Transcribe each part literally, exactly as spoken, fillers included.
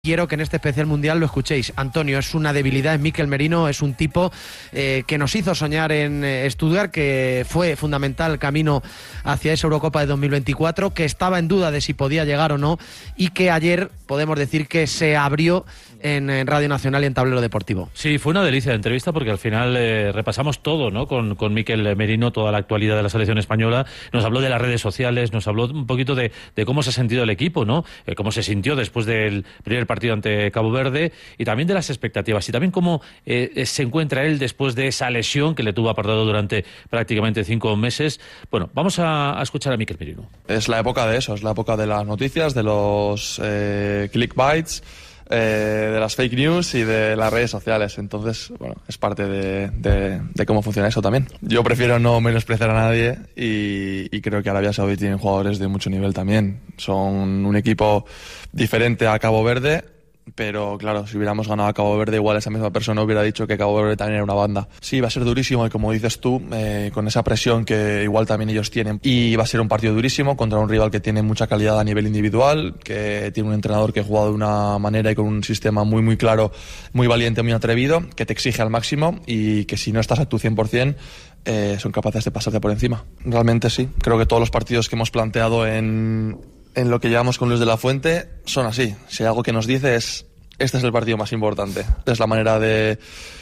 Quiero que en este especial mundial lo escuchéis. Antonio, es una debilidad en Mikel Merino, es un tipo eh, que nos hizo soñar en eh, Stuttgart, que fue fundamental camino hacia esa Eurocopa de dos mil veinticuatro, que estaba en duda de si podía llegar o no, y que ayer podemos decir que se abrió en, en Radio Nacional y en Tablero Deportivo. Sí, fue una delicia de entrevista porque al final eh, repasamos todo, ¿no? Con, con Mikel Merino, toda la actualidad de la selección española. Nos habló de las redes sociales, nos habló un poquito de, de cómo se ha sentido el equipo, ¿no? Eh, cómo se sintió después del primer partido ante Cabo Verde, y también de las expectativas, y también cómo eh, se encuentra él después de esa lesión que le tuvo apartado durante prácticamente cinco meses. Bueno, vamos a, a escuchar a Mikel Merino. Es la época de eso, es la época de las noticias, de los eh, clickbaits, eh, de las fake news y de las redes sociales. Entonces, bueno, es parte de, de, de cómo funciona eso también. Yo prefiero no menospreciar a nadie y, y creo que Arabia Saudí tiene jugadores de mucho nivel también. Son un equipo diferente a Cabo Verde, pero claro, si hubiéramos ganado a Cabo Verde, igual esa misma persona hubiera dicho que Cabo Verde también era una banda. Sí, va a ser durísimo, y como dices tú, eh, con esa presión que igual también ellos tienen, y va a ser un partido durísimo contra un rival que tiene mucha calidad a nivel individual, que tiene un entrenador que juega de una manera y con un sistema muy muy claro, muy valiente, muy atrevido, que te exige al máximo y que si no estás a tu cien por ciento eh, son capaces de pasarte por encima. Realmente sí, creo que todos los partidos que hemos planteado en... en lo que llevamos con Luis de la Fuente son así. Si hay algo que nos dice es, este es el partido más importante. Es la manera de,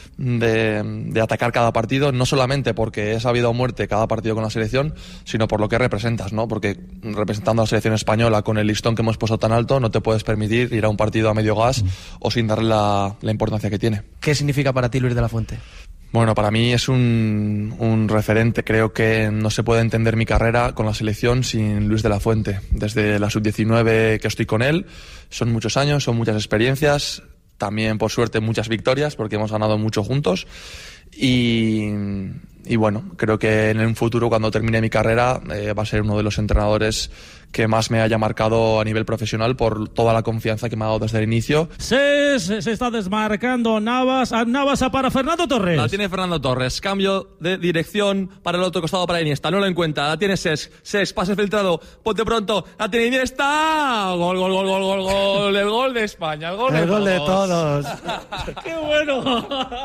de, de atacar cada partido, no solamente porque es a vida o muerte cada partido con la selección, sino por lo que representas, ¿no? Porque representando a la selección española con el listón que hemos puesto tan alto, no te puedes permitir ir a un partido a medio gas o sin darle la, la importancia que tiene. ¿Qué significa para ti Luis de la Fuente? Bueno, para mí es un, un referente. Creo que no se puede entender mi carrera con la selección sin Luis de la Fuente. Desde la sub diecinueve que estoy con él, son muchos años, son muchas experiencias, también por suerte muchas victorias porque hemos ganado mucho juntos y, y bueno, creo que en un futuro, cuando termine mi carrera, eh, va a ser uno de los entrenadores que más me haya marcado a nivel profesional por toda la confianza que me ha dado desde el inicio. Se, se, se está desmarcando Navas, Navas para Fernando Torres. La tiene Fernando Torres, cambio de dirección para el otro costado para Iniesta, no lo encuentra, la tiene Cesc, Cesc, pase filtrado, ponte pronto, la tiene Iniesta, gol, gol, gol, gol, gol, gol, el gol de España, el gol, el de, gol todos. de todos. ¡Qué bueno!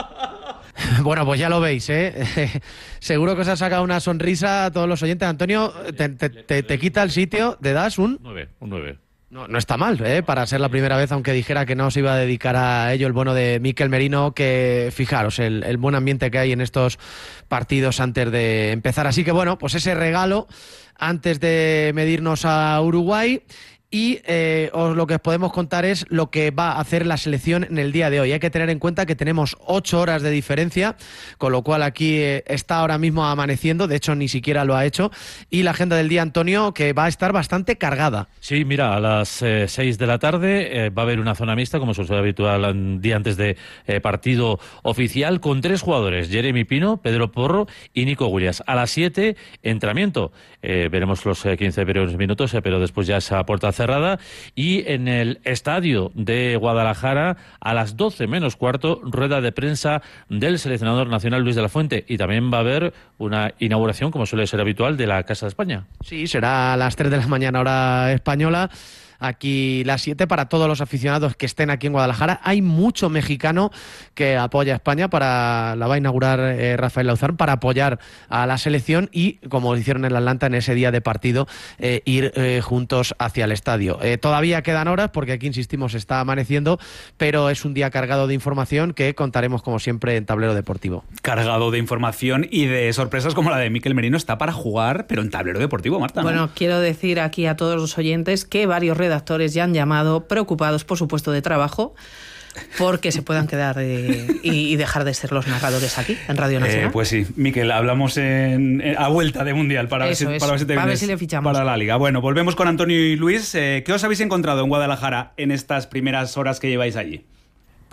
Bueno, pues ya lo veis, ¿eh? Seguro que os ha sacado una sonrisa a todos los oyentes. Antonio, te, te, te, te quita el sitio, ¿te das un? nueve, un nueve. No, no está mal, ¿eh? Para ser la primera vez, aunque dijera que no se iba a dedicar a ello, el bueno de Mikel Merino, que fijaros, el, el buen ambiente que hay en estos partidos antes de empezar. Así que bueno, pues ese regalo antes de medirnos a Uruguay. Y eh, os lo que os podemos contar es lo que va a hacer la selección en el día de hoy. Hay que tener en cuenta que tenemos ocho horas de diferencia, con lo cual aquí eh, está ahora mismo amaneciendo, de hecho ni siquiera lo ha hecho, y la agenda del día, Antonio, que va a estar bastante cargada. Sí, mira, a las eh, seis de la tarde eh, va a haber una zona mixta, como suele habitual un día antes de eh, partido oficial, con tres jugadores, Jeremy Pino, Pedro Porro y Nico Williams. A las siete, entrenamiento. Eh, veremos los eh, quince primeros minutos, eh, pero después ya esa puerta cerrada. Y en el estadio de Guadalajara, a las doce menos cuarto, rueda de prensa del seleccionador nacional Luis de la Fuente. Y también va a haber una inauguración, como suele ser habitual, de la Casa de España. Sí, será a las tres de la mañana hora española. Aquí las siete para todos los aficionados que estén aquí en Guadalajara. Hay mucho mexicano que apoya a España, para la va a inaugurar eh, Rafael Lauzar, para apoyar a la selección y, como hicieron en Atlanta en ese día de partido, eh, ir eh, juntos hacia el estadio. Eh, todavía quedan horas porque aquí, insistimos, está amaneciendo, pero es un día cargado de información que contaremos como siempre en Tablero Deportivo. Cargado de información y de sorpresas como la de Mikel Merino. Está para jugar, pero en Tablero Deportivo, Marta, ¿no? Bueno, quiero decir aquí a todos los oyentes que varios redactores ya han llamado, preocupados por su puesto de trabajo, porque se puedan quedar eh, y, y dejar de ser los narradores aquí en Radio Nacional. Eh, pues sí, Mikel, hablamos en, en, a vuelta de Mundial para, ver si, para ver si te para vienes ver si le fichamos para la Liga. Bueno, volvemos con Antonio y Luis. Eh, ¿Qué os habéis encontrado en Guadalajara en estas primeras horas que lleváis allí?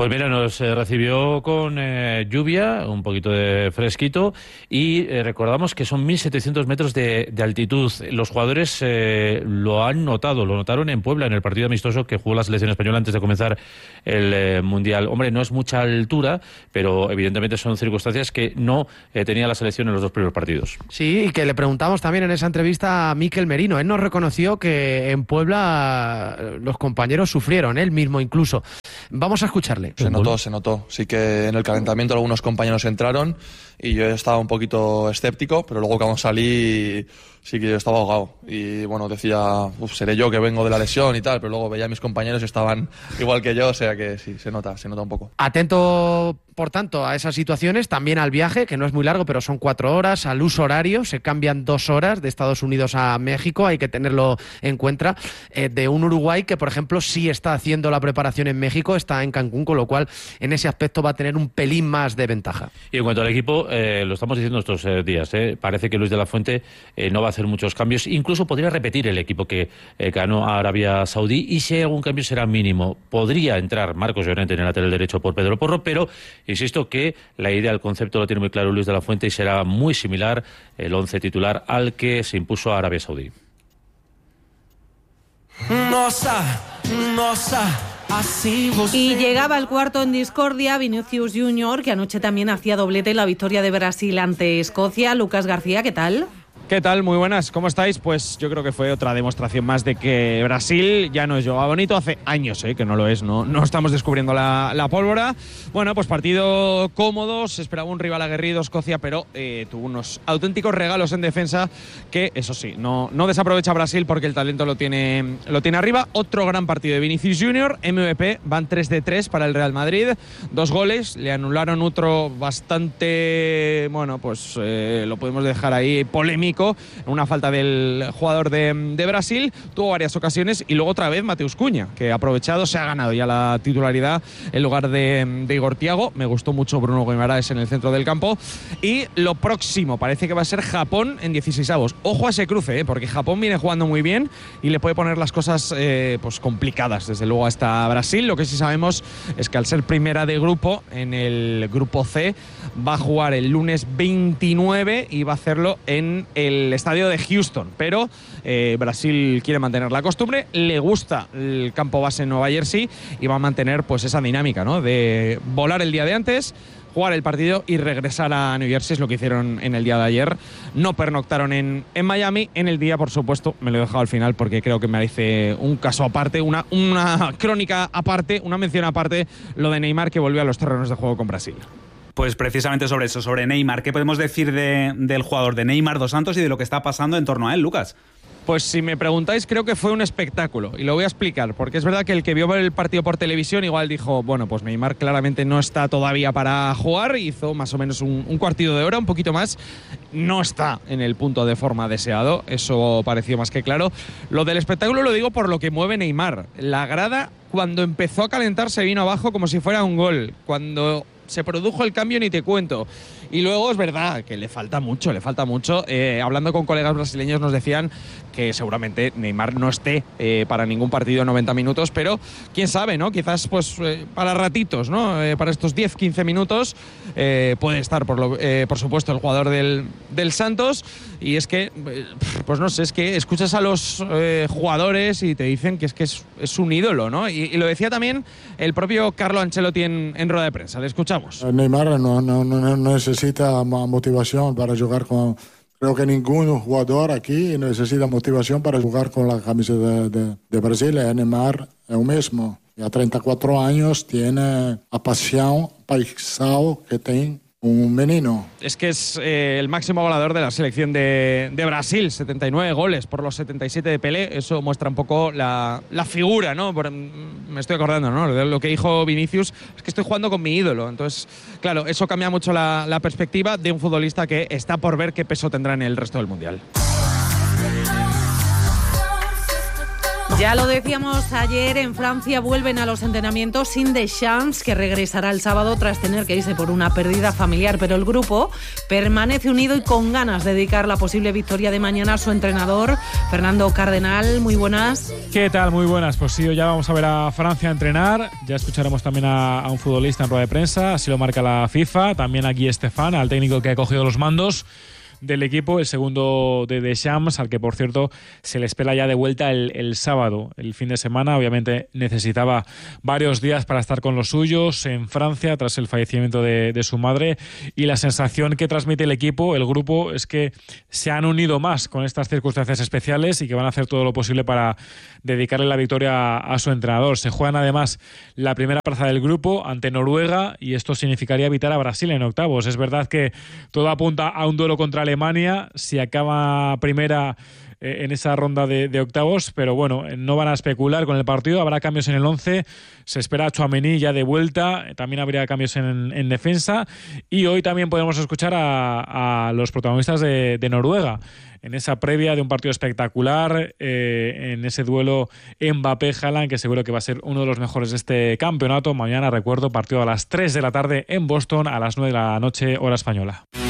Pues mira, nos eh, recibió con eh, lluvia, un poquito de fresquito, y eh, recordamos que son mil setecientos metros de, de altitud. Los jugadores eh, lo han notado, lo notaron en Puebla, en el partido amistoso que jugó la selección española antes de comenzar el eh, Mundial. Hombre, no es mucha altura, pero evidentemente son circunstancias que no eh, tenía la selección en los dos primeros partidos. Sí, y que le preguntamos también en esa entrevista a Mikel Merino. Él nos reconoció que en Puebla los compañeros sufrieron, él mismo incluso. Vamos a escucharle. Se notó, se notó. Sí que en el calentamiento algunos compañeros entraron y yo estaba un poquito escéptico, pero luego cuando salí sí que yo estaba ahogado. Y bueno, decía, uf, seré yo que vengo de la lesión y tal, pero luego veía a mis compañeros y estaban igual que yo, o sea que sí, se nota, se nota un poco. Atento, por tanto, a esas situaciones, también al viaje, que no es muy largo, pero son cuatro horas, al uso horario, se cambian dos horas de Estados Unidos a México, hay que tenerlo en cuenta, eh, de un Uruguay que, por ejemplo, sí está haciendo la preparación en México, está en Cancún, con lo cual en ese aspecto va a tener un pelín más de ventaja. Y en cuanto al equipo, eh, lo estamos diciendo estos eh, días, eh, parece que Luis de la Fuente eh, no va a hacer muchos cambios, incluso podría repetir el equipo que eh, ganó a Arabia Saudí, y si hay algún cambio será mínimo. Podría entrar Marcos Llorente en el lateral derecho por Pedro Porro, pero insisto que la idea, el concepto lo tiene muy claro Luis de la Fuente y será muy similar el once titular al que se impuso a Arabia Saudí. Nossa, nossa. Y llegaba el cuarto en discordia Vinicius Junior, que anoche también hacía doblete en la victoria de Brasil ante Escocia. Lucas García, ¿qué tal? ¿Qué tal? Muy buenas, ¿cómo estáis? Pues yo creo que fue otra demostración más de que Brasil ya no es yoga bonito, hace años ¿eh? que no lo es, no, no estamos descubriendo la, la pólvora. Bueno, pues partido cómodo, se esperaba un rival aguerrido, Escocia, pero eh, tuvo unos auténticos regalos en defensa que, eso sí, no, no desaprovecha Brasil porque el talento lo tiene, lo tiene arriba. Otro gran partido de Vinicius Junior, M V P, van tres de tres para el Real Madrid, dos goles, le anularon otro bastante, bueno, pues eh, lo podemos dejar ahí polémico, una falta del jugador de, de Brasil, tuvo varias ocasiones, y luego otra vez Mateus Cunha, que ha aprovechado, se ha ganado ya la titularidad en lugar de, de Igor Thiago. Me gustó mucho Bruno Guimaraes en el centro del campo, y lo próximo parece que va a ser Japón en dieciseisavos. Ojo a ese cruce, ¿eh? porque Japón viene jugando muy bien y le puede poner las cosas eh, pues complicadas, desde luego, hasta Brasil. Lo que sí sabemos es que al ser primera de grupo, en el grupo C, va a jugar el lunes veintinueve y va a hacerlo en el el estadio de Houston, pero eh, Brasil quiere mantener la costumbre, le gusta el campo base en Nueva Jersey y va a mantener pues esa dinámica, ¿no? de volar el día de antes, jugar el partido y regresar a New Jersey. Es lo que hicieron en el día de ayer. No pernoctaron en, en Miami. En el día, por supuesto, me lo he dejado al final porque creo que merece un caso aparte, una, una crónica aparte, una mención aparte, lo de Neymar, que volvió a los terrenos de juego con Brasil. Pues precisamente sobre eso, sobre Neymar, ¿qué podemos decir de, del jugador de Neymar dos Santos y de lo que está pasando en torno a él, Lucas? Pues si me preguntáis, creo que fue un espectáculo, y lo voy a explicar, porque es verdad que el que vio el partido por televisión igual dijo, bueno, pues Neymar claramente no está todavía para jugar, hizo más o menos un, un cuartito de hora, un poquito más, no está en el punto de forma deseado, eso pareció más que claro. Lo del espectáculo lo digo por lo que mueve Neymar. La grada, cuando empezó a calentar, se vino abajo como si fuera un gol. Cuando se produjo el cambio, ni te cuento. Y luego es verdad que le falta mucho, le falta mucho. Eh, hablando con colegas brasileños nos decían que seguramente Neymar no esté eh, para ningún partido noventa minutos, pero quién sabe, ¿no? Quizás pues eh, para ratitos, ¿no? Eh, para estos diez quince minutos eh, puede estar, por, lo, eh, por supuesto, el jugador del, del Santos. Y es que, pues no sé, es que escuchas a los eh, jugadores y te dicen que es que es, es un ídolo, ¿no? Y, y lo decía también el propio Carlo Ancelotti en, en rueda de prensa. Le escuchamos. Neymar no, no, no necesita motivación para jugar con... Creo que ningún jugador aquí necesita motivación para jugar con la camisa de, de, de Brasil. Neymar es el mismo. Y a treinta y cuatro años tiene la pasión paisal que tiene un menino. Es que es eh, el máximo goleador de la selección de, de Brasil, setenta y nueve goles por los setenta y siete de Pelé. Eso muestra un poco la, la figura, ¿no? Por, me estoy acordando, ¿no? De lo que dijo Vinicius, es que estoy jugando con mi ídolo. Entonces, claro, eso cambia mucho la, la perspectiva de un futbolista que está por ver qué peso tendrá en el resto del Mundial. Ya lo decíamos ayer, en Francia vuelven a los entrenamientos sin Deschamps, que regresará el sábado tras tener que irse por una pérdida familiar, pero el grupo permanece unido y con ganas de dedicar la posible victoria de mañana a su entrenador, Fernando Cardenal. Muy buenas. ¿Qué tal? Muy buenas. Pues sí, ya vamos a ver a Francia entrenar, ya escucharemos también a, a un futbolista en rueda de prensa, así lo marca la FIFA, también a Guy Stéphane, al técnico que ha cogido los mandos del equipo, el segundo de Deschamps, al que por cierto se le espera ya de vuelta el, el sábado, el fin de semana. Obviamente necesitaba varios días para estar con los suyos en Francia tras el fallecimiento de, de su madre, y la sensación que transmite el equipo, el grupo, es que se han unido más con estas circunstancias especiales y que van a hacer todo lo posible para dedicarle la victoria a, a su entrenador. Se juegan además la primera plaza del grupo ante Noruega y esto significaría evitar a Brasil en octavos. Es verdad que todo apunta a un duelo contra Alemania si acaba primera eh, en esa ronda de, de octavos, pero bueno, no van a especular con el partido. Habrá cambios en el once, se espera a Tchouaméni ya de vuelta, también habría cambios en, en defensa, y hoy también podemos escuchar a, a los protagonistas de, de Noruega en esa previa de un partido espectacular, eh, en ese duelo Mbappé-Haaland, que seguro que va a ser uno de los mejores de este campeonato. Mañana, recuerdo, partido a las tres de la tarde en Boston, a las nueve de la noche, hora española.